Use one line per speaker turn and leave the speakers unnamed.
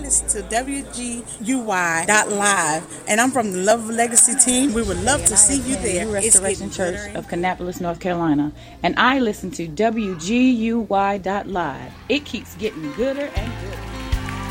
listen to WGUY.live, and I'm from the Love Legacy team. We would love to see you there.
New Restoration Church of Kannapolis, North Carolina, and I listen to WGUY.live. It keeps getting gooder and gooder.